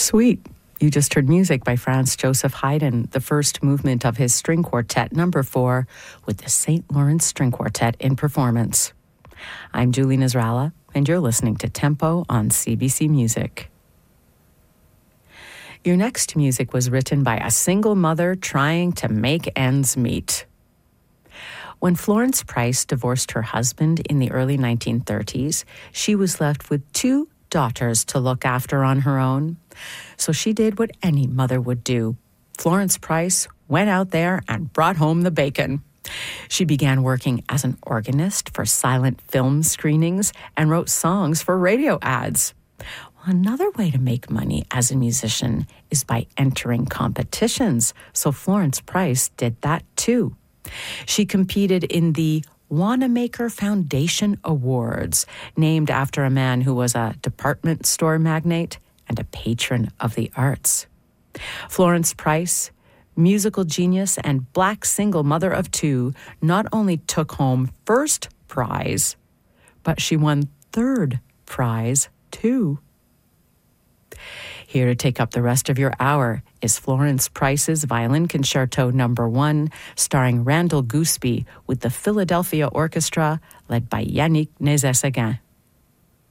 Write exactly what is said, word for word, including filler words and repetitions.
Sweet. You just heard music by Franz Joseph Haydn, the first movement of his string quartet number four, with the Saint Lawrence String Quartet in performance. I'm Julie Nasrallah, and you're listening to Tempo on C B C Music. Your next music was written by a single mother trying to make ends meet. When Florence Price divorced her husband in the early nineteen thirties, she was left with two daughters to look after on her own. So she did what any mother would do. Florence Price went out there and brought home the bacon. She began working as an organist for silent film screenings and wrote songs for radio ads. Well, another way to make money as a musician is by entering competitions. So Florence Price did that too. She competed in the Wanamaker Foundation Awards, named after a man who was a department store magnate and a patron of the arts. Florence Price, musical genius and black single mother of two, not only took home first prize, but she won third prize too. Here to take up the rest of your hour is Florence Price's Violin Concerto Number One, starring Randall Gooseby with the Philadelphia Orchestra, led by Yannick Nézet-Séguin.